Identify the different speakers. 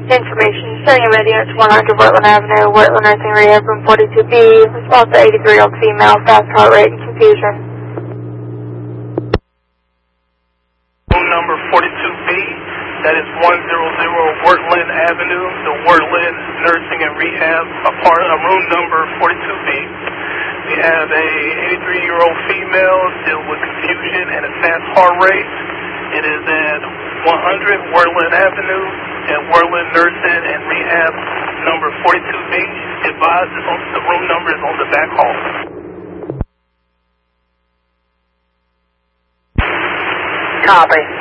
Speaker 1: Information showing you ready at 100 Wetland Avenue, Wetland Nursing Rehab, room 42B. Response to 83-year-old female, fast heart rate and confusion.
Speaker 2: Room number 42B, that is 100 Wetland Avenue, the Wetland Nursing and Rehab, room number 42B. We have a 83-year-old female still with confusion and a fast heart rate. It is at 100 Wetland Avenue and Wetland Nursing and Rehab number 42B. Advised the room number is on the back hall.
Speaker 3: Copy.